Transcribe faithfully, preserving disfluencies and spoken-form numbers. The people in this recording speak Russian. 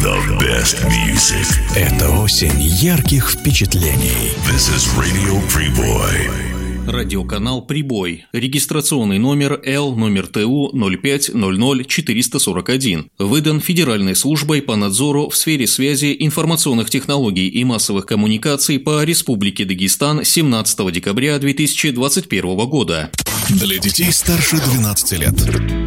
The best music. Это осень ярких впечатлений. This is Radio Прибой. Радиоканал «Прибой». Регистрационный номер Л, номер ТУ ноль пять ноль ноль четыреста сорок один. Выдан Федеральной службой по надзору в сфере связи, информационных технологий и массовых коммуникаций по Республике Дагестан семнадцатого декабря две тысячи двадцать первого года. Для детей старше двенадцати лет.